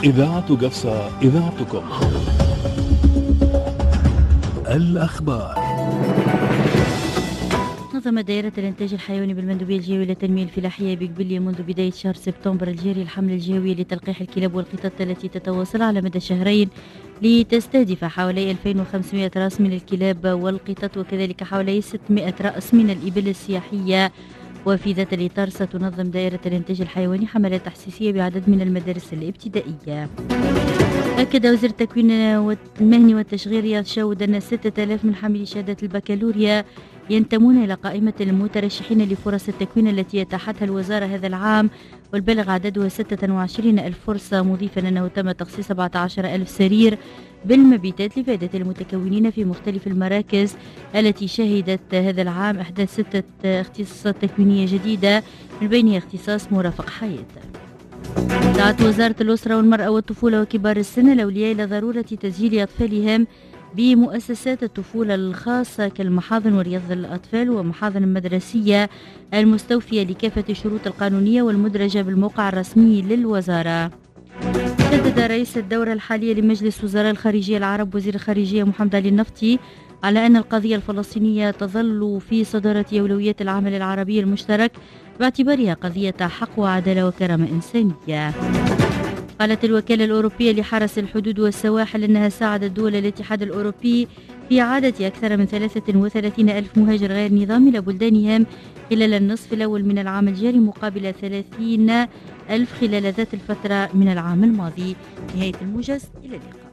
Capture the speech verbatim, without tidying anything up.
إذاعة قفصة، إذاعتكم. الأخبار. نظمت دائرة الإنتاج الحيواني بالمندوبية الجوية للتنمية الفلاحية بقبلية منذ بداية شهر سبتمبر الجاري الحملة الجوية لتلقيح الكلاب والقطط التي تتواصل على مدى شهرين لتستهدف حوالي ألفين وخمسمائة رأس من الكلاب والقطط وكذلك حوالي ستمائة رأس من الإبل السياحية. وفي ذات الإطار ستنظم دائرة الإنتاج الحيواني حملات تحسيسية بعدد من المدارس الابتدائية. أكد وزير التكوين المهني والتشغيل رياض شاود أن ستة آلاف من حاملي شهادة البكالوريا ينتمون إلى قائمة المترشحين لفرص التكوين التي اتاحتها الوزارة هذا العام، والبلغ عددها ستة وعشرين ألف فرصة، مضيفا أنه تم تخصيص سبعة عشر ألف سرير بالمبيتات لفائدة المتكونين في مختلف المراكز التي شهدت هذا العام إحداث ستة اختصاصات تكوينية جديدة، من بينها اختصاص مرافق حياة. دعت وزارة الأسرة والمرأة والطفولة وكبار السن الأولياء إلى ضرورة تسجيل أطفالهم بمؤسسات الطفولة الخاصة كالمحاضن ورياض الأطفال ومحاضن المدرسية المستوفية لكافة الشروط القانونية والمدرجة بالموقع الرسمي للوزارة. شدد رئيس الدورة الحالية لمجلس وزراء الخارجية العرب وزير الخارجية محمد علي النفطي على أن القضية الفلسطينية تظل في صدارة أولويات العمل العربي المشترك باعتبارها قضية حق وعدالة وكرامة إنسانية. قالت الوكالة الأوروبية لحرس الحدود والسواحل أنها ساعدت دول الاتحاد الأوروبي في إعادة أكثر من ثلاثة وثلاثين ألف مهاجر غير نظامي إلى بلدانهم خلال النصف الأول من العام الجاري مقابل ثلاثين ألف خلال ذات الفترة من العام الماضي. نهاية الموجز، إلى اللقاء.